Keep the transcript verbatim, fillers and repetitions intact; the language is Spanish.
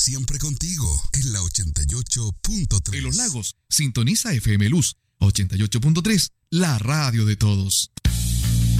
siempre contigo en la ochenta y ocho punto tres. En Los Lagos, sintoniza F M Luz ochenta y ocho punto tres, la radio de todos.